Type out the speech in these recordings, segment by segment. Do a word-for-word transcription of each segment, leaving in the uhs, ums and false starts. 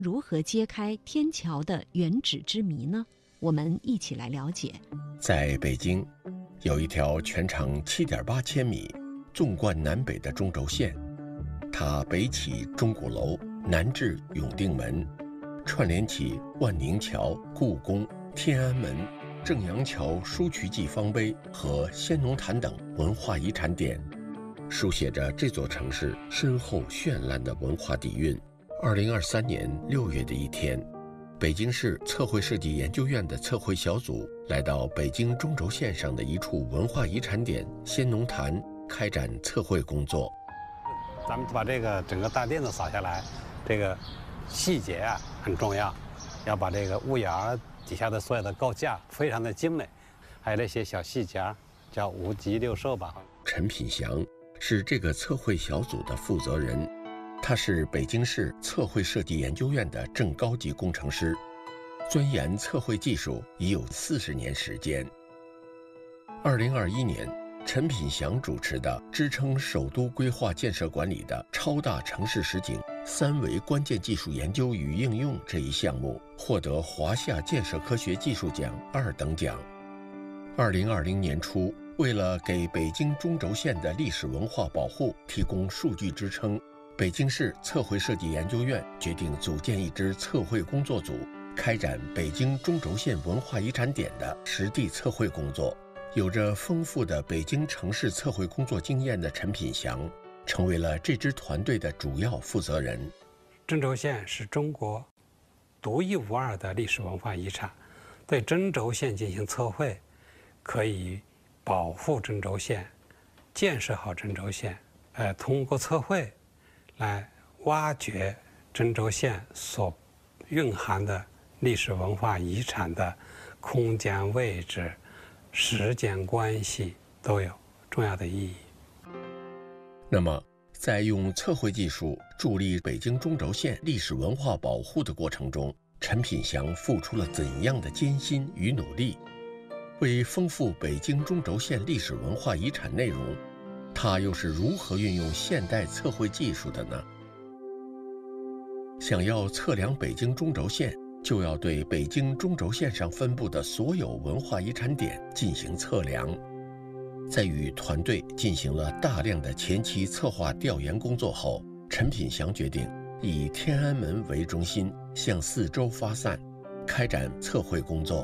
如何揭开天桥的原址之谜呢？我们一起来了解。 在北京，有一条全长七点八千米、纵贯南北的中轴线，它北起钟鼓楼，南至永定门，串联起万宁桥、故宫、天安门、正阳桥、书渠记方碑和先农坛等文化遗产点，书写着这座城市深厚绚烂的文化底蕴。二零二三年六月的一天，北京市测绘设计研究院的测绘小组来到北京中轴线上的一处文化遗产点先农坛，开展测绘工作。 咱们把这个整个大垫子扫下来，这个细节啊很重要，要把这个屋檐底下的所有的高架非常的精美，还有那些小细节叫五脊六兽吧。 陈品祥是这个测绘小组的负责人，他是北京市测绘设计研究院的正高级工程师，钻研测绘技术已有四十年时间。二零二一年，陈品祥主持的支撑首都规划建设管理的超大城市实景三维关键技术研究与应用这一项目，获得华夏建设科学技术奖二等奖。二零二零年初，为了给北京中轴线的历史文化保护提供数据支撑，北京市测绘设计研究院决定组建一支测绘工作组，开展北京中轴线文化遗产点的实地测绘工作。有着丰富的北京城市测绘工作经验的陈品祥，成为了这支团队的主要负责人。 中轴线是中国独一无二的历史文化遗产，对中轴线进行测绘，可以保护中轴线，建设好中轴线，呃，通过测绘来挖掘中轴线所蕴含的历史文化遗产的空间位置、时间关系都有重要的意义。 那么，在用测绘技术助力北京中轴线历史文化保护的过程中，陈品祥付出了怎样的艰辛与努力？为丰富北京中轴线历史文化遗产内容，他又是如何运用现代测绘技术的呢？想要测量北京中轴线，就要对北京中轴线上分布的所有文化遗产点进行测量。在与团队进行了大量的前期策划调研工作后，陈品祥决定以天安门为中心，向四周发散，开展测绘工作。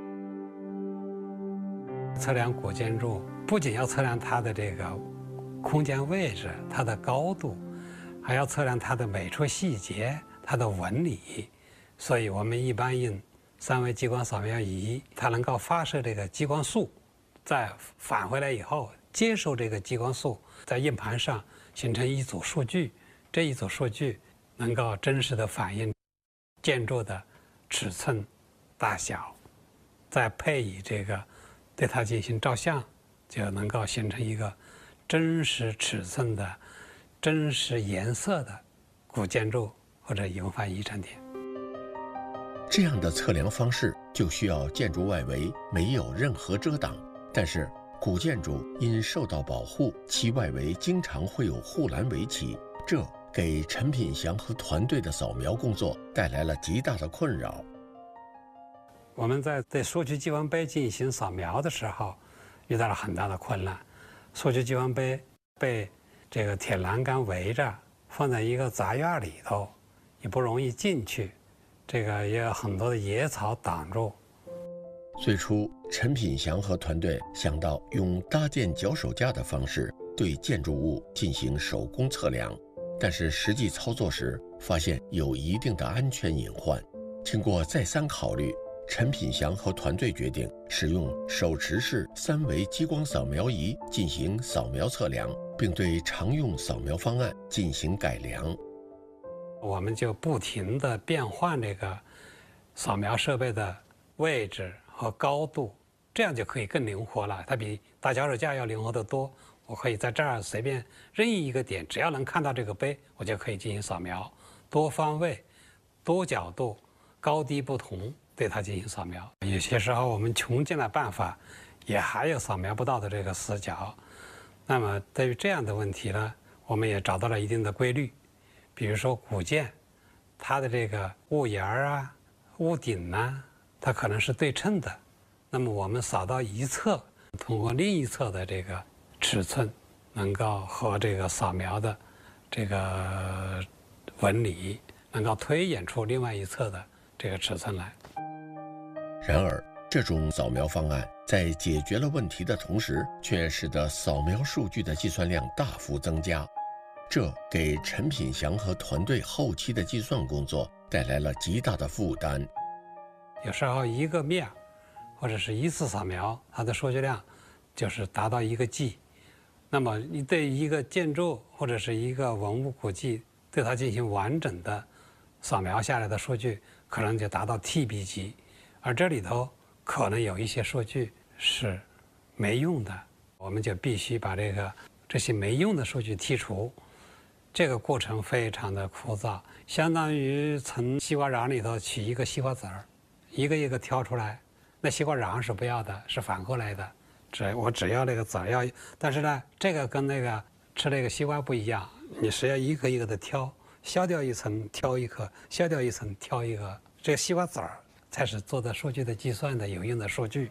测量古建筑不仅要测量它的这个空间位置、它的高度，还要测量它的每处细节、它的纹理。所以我们一般用三维激光扫描仪，它能够发射这个激光束，再返回来以后接收这个激光束，在硬盘上形成一组数据。这一组数据能够真实的反映建筑的尺寸、大小，再配以这个对它进行照相，就能够形成一个真实尺寸的、真实颜色的古建筑或者文化遗产点。 这样的测量方式就需要建筑外围没有任何遮挡，但是古建筑因受到保护，其外围经常会有护栏围起，这给陈品祥和团队的扫描工作带来了极大的困扰。 我们在对书渠记文碑进行扫描的时候，遇到了很大的困难。书渠记文碑被这个铁栏杆围着，放在一个杂院里头，也不容易进去。这个也有很多的野草挡住。 最初，陈品祥和团队想到用搭建脚手架的方式对建筑物进行手工测量，但是实际操作时发现有一定的安全隐患。经过再三考虑，陈品祥和团队决定使用手持式三维激光扫描仪进行扫描测量，并对常用扫描方案进行改良。 我们就不停地变换这个扫描设备的位置和高度，这样就可以更灵活了。它比搭脚手架要灵活得多。我可以在这儿随便任意一个点，只要能看到这个碑，我就可以进行扫描，多方位、多角度、高低不同，对它进行扫描。有些时候我们穷尽了办法，也还有扫描不到的这个死角。那么对于这样的问题呢，我们也找到了一定的规律。比如说古建， 它的这个屋檐啊、屋顶啊，它可能是对称的。那么我们扫到一侧，通过另一侧的这个尺寸，能够和这个扫描的这个纹理，能够推演出另外一侧的这个尺寸来。 然而，这种扫描方案在解决了问题的同时，却使得扫描数据的计算量大幅增加，这给陈品祥和团队后期的计算工作带来了极大的负担。 有时候一个面或者是一次扫描，它的数据量就是达到一个 G。那么你对一个建筑或者是一个文物古迹，对它进行完整的扫描下来的数据，可能就达到 T B 级，而这里头可能有一些数据是没用的，我们就必须把这个这些没用的数据剔除。这个过程非常的枯燥，相当于从西瓜瓤里头取一个西瓜籽儿，一个一个挑出来。那西瓜瓤是不要的，是反过来的。只我只要那个籽儿要，但是呢，这个跟那个吃那个西瓜不一样，你是要一个一个的挑，削掉一层挑一颗，削掉一层挑一个。这个西瓜籽儿才是做的数据的计算的有用的数据。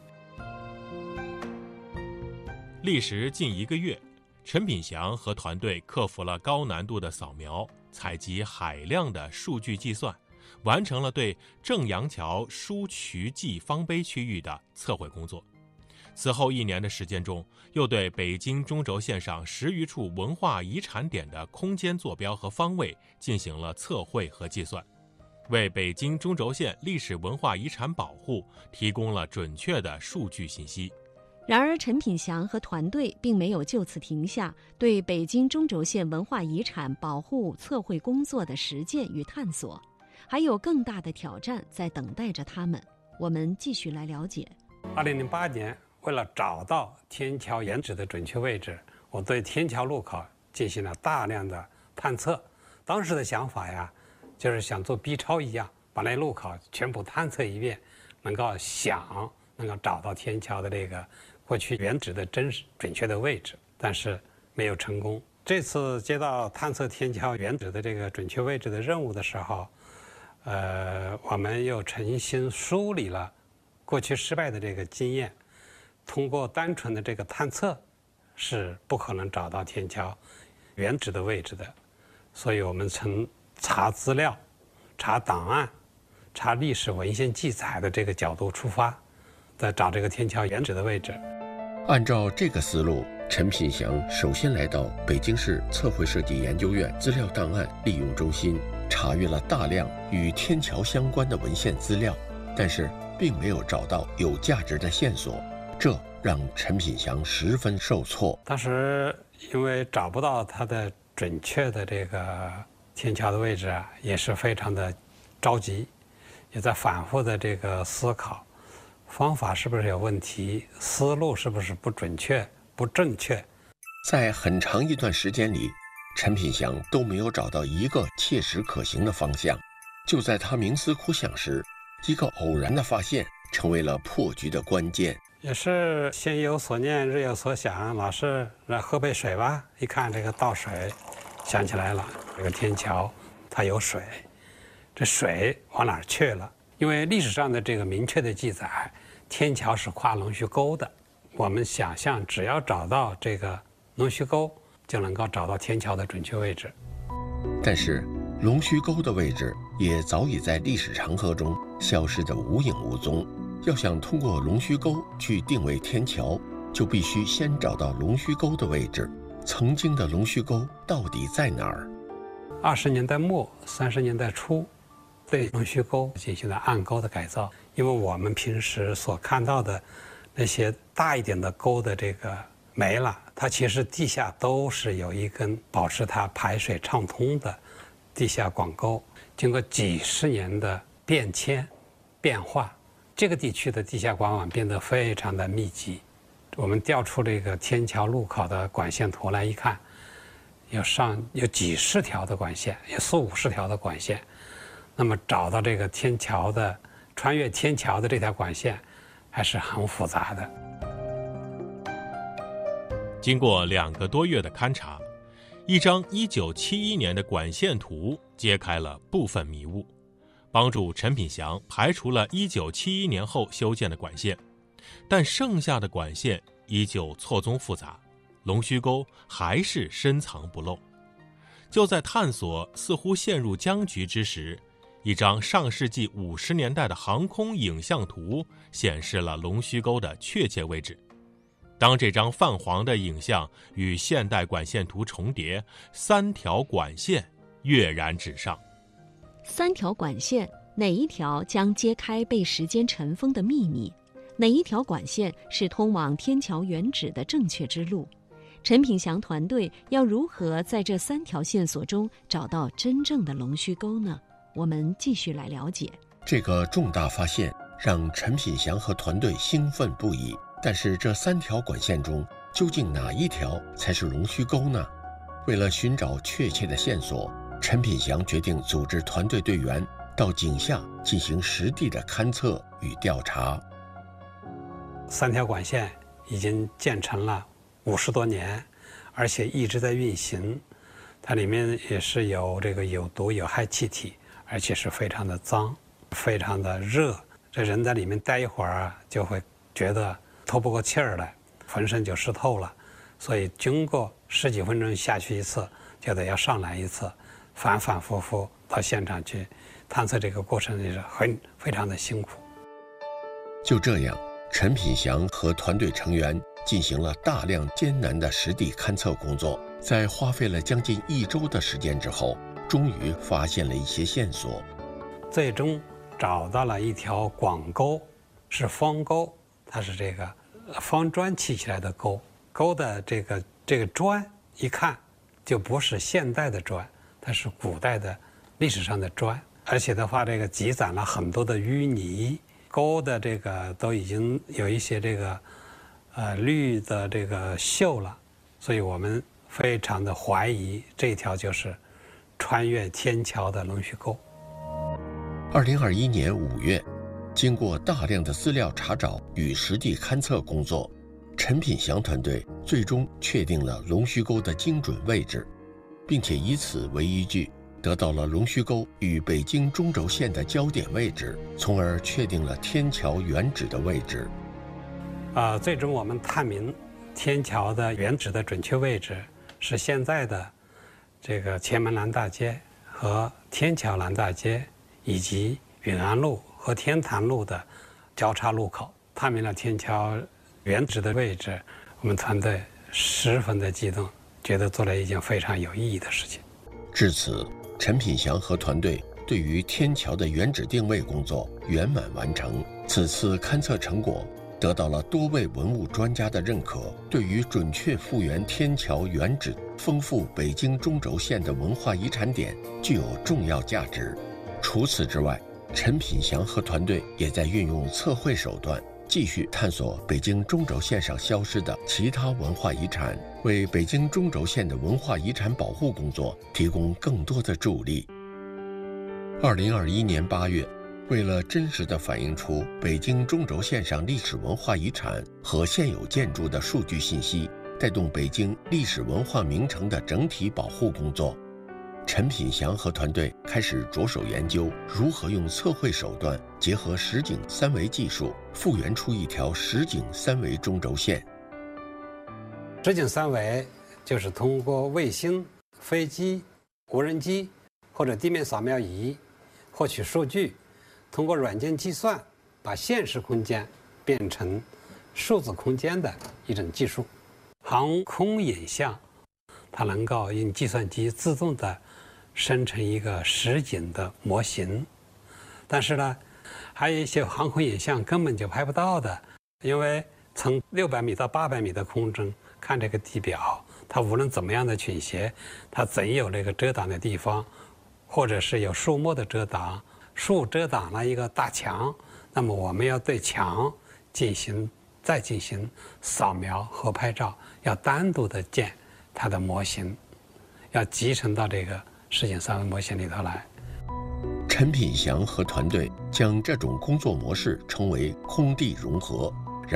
历时近一个月，陈品祥和团队克服了高难度的扫描、采集海量的数据计算，完成了对正阳桥书渠记方碑区域的测绘工作。此后一年的时间中，又对北京中轴线上十余处文化遗产点的空间坐标和方位进行了测绘和计算，为北京中轴线历史文化遗产保护提供了准确的数据信息。 然而，陈品祥和团队并没有就此停下对北京中轴线文化遗产保护测绘工作的实践与探索，还有更大的挑战在等待着他们。我们继续来了解。 二零零八年，为了找到天桥原址的准确位置，我对天桥路口进行了大量的探测。当时的想法呀，就是想做 B 超一样，把那路口全部探测一遍，能够想能够找到天桥的这个过去原址的真实准确的位置，但是没有成功。这次接到探测天桥原址的这个准确位置的任务的时候，呃，我们又重新梳理了过去失败的这个经验。通过单纯的这个探测是不可能找到天桥原址的位置的，所以我们从查资料、查档案、查历史文献记载的这个角度出发，在找这个天桥原址的位置。 按照这个思路，陈品祥首先来到北京市测绘设计研究院资料档案利用中心，查阅了大量与天桥相关的文献资料，但是并没有找到有价值的线索，这让陈品祥十分受挫。 当时因为找不到它的准确的这个天桥的位置啊，也是非常的着急，也在反复的这个思考，方法是不是有问题，思路是不是不准确、不正确。 在很长一段时间里，陈品祥都没有找到一个切实可行的方向。就在他冥思苦想时，一个偶然的发现成为了破局的关键。 也是心有所念，日有所想，老师来喝杯水吧。一看这个倒水，想起来了，这个天桥它有水，这水往哪儿去了？因为历史上的这个明确的记载，天桥是跨龙须沟的。我们想象，只要找到这个龙须沟，就能够找到天桥的准确位置。 但是，龙须沟的位置也早已在历史长河中消失得无影无踪。要想通过龙须沟去定位天桥，就必须先找到龙须沟的位置。曾经的龙须沟到底在哪儿？ 二十年代末、三十年代初，对龙须沟进行了暗沟的改造。因为我们平时所看到的那些大一点的沟的这个没了，它其实地下都是有一根保持它排水畅通的地下广沟。经过几十年的变迁、变化，这个地区的地下管网变得非常的密集。我们调出这个天桥路口的管线图来一看，有上有几十条的管线，有四五十条的管线。那么找到这个天桥的穿越天桥的这条管线还是很复杂的。 经过两个多月的勘察， 一张一九七一年的管线图揭开了部分迷雾，帮助陈品祥排除了一九七一年后修建的管线，但剩下的管线依旧错综复杂，龙须沟还是深藏不露。就在探索似乎陷入僵局之时，一张上世纪五十年代的航空影像图显示了龙须沟的确切位置。当这张泛黄的影像与现代管线图重叠，三条管线跃然纸上。 三条管线，哪一条将揭开被时间尘封的秘密？哪一条管线是通往天桥原址的正确之路？陈品祥团队要如何在这三条线索中找到真正的龙须沟呢？我们继续来了解。 这个重大发现让陈品祥和团队兴奋不已。但是这三条管线中，究竟哪一条才是龙须沟呢？为了寻找确切的线索，陈品祥决定组织团队队员到井下进行实地的勘测与调查。 三条管线已经建成了五十多年，而且一直在运行。它里面也是有这个有毒有害气体，而且是非常的脏，非常的热。这人在里面待一会儿啊，就会觉得透不过气儿来，浑身就湿透了，所以经过十几分钟下去一次，就得要上来一次，反反复复到现场去探测，这个过程也是很非常的辛苦。 就这样，陈品祥和团队成员进行了大量艰难的实地勘测工作，在花费了将近一周的时间之后，终于发现了一些线索， 最终找到了一条广沟，是方沟。它是这个方砖砌起来的沟，沟的这个这个砖一看就不是现代的砖，它是古代的历史上的砖，而且的话这个积攒了很多的淤泥，沟的这个都已经有一些这个呃绿的这个锈了，所以我们非常的怀疑这条就是穿越天桥的龙须沟。 二零二一年五月，经过大量的资料查找与实地勘测工作，陈品祥团队最终确定了龙须沟的精准位置，并且以此为依据，得到了龙须沟与北京中轴线的交点位置，从而确定了天桥原址的位置。 啊，最终我们探明天桥的原址的准确位置是现在的这个前门南大街和天桥南大街以及允安路和天坛路的交叉路口，探明了天桥原址的位置。我们团队十分的激动，觉得做了一件非常有意义的事情。 至此，陈品祥和团队对于天桥的原址定位工作圆满完成。此次勘测成果得到了多位文物专家的认可，对于准确复原天桥原址、丰富北京中轴线的文化遗产点具有重要价值。除此之外，陈品祥和团队也在运用测绘手段，继续探索北京中轴线上消失的其他文化遗产，为北京中轴线的文化遗产保护工作提供更多的助力。二零二一年八月，为了真实地反映出北京中轴线上历史文化遗产和现有建筑的数据信息，带动北京历史文化名城的整体保护工作，陈品祥和团队开始着手研究如何用测绘手段结合实景三维技术，复原出一条实景三维中轴线。 实景三维就是通过卫星、飞机、无人机或者地面扫描仪获取数据，通过软件计算把现实空间变成数字空间的一种技术。航空影像它能够用计算机自动的生成一个实景的模型，但是呢，还有一些航空影像根本就拍不到的，因为从六百米到八百米的空中看这个地表，它无论怎么样的倾斜，它总有这个遮挡的地方，或者是有树木的遮挡，树遮挡了一个大墙，那么我们要对墙进行再进行扫描和拍照，要单独的建它的模型，要集成到这个实景三维模型里头来。 陈品祥和团队将这种工作模式称为空地融合。然而，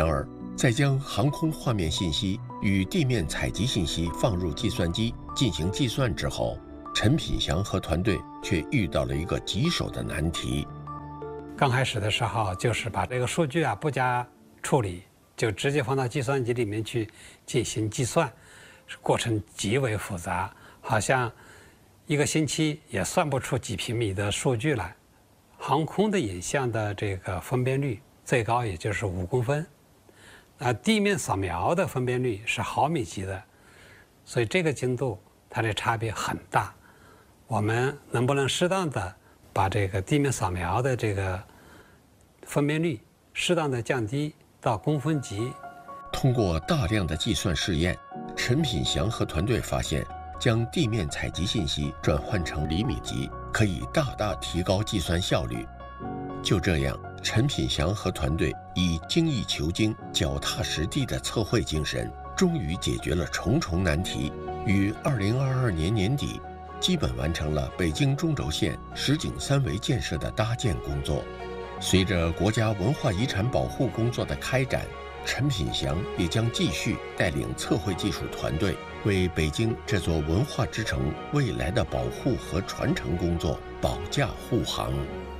在将航空画面信息与地面采集信息放入计算机进行计算之后，陈品祥和团队却遇到了一个棘手的难题。 刚开始的时候，就是把这个数据啊不加处理，就直接放到计算机里面去进行计算，过程极为复杂，好像一个星期也算不出几平米的数据来。航空的影像的这个分辨率最高也就是五公分，啊，地面扫描的分辨率是毫米级的，所以这个精度它的差别很大。我们能不能适当的把这个地面扫描的这个分辨率适当的降低到公分级？ 通过大量的计算试验，陈品祥和团队发现，将地面采集信息转换成厘米级，可以大大提高计算效率。就这样，陈品祥和团队以精益求精、脚踏实地的测绘精神，终于解决了重重难题，于二零二二年年底，基本完成了北京中轴线实景三维建设的搭建工作。随着国家文化遗产保护工作的开展，陈品祥也将继续带领测绘技术团队，为北京这座文化之城未来的保护和传承工作保驾护航。